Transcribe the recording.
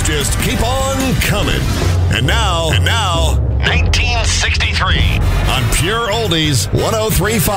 hits just keep on coming. And now, 1963 on Pure Oldies 103.5.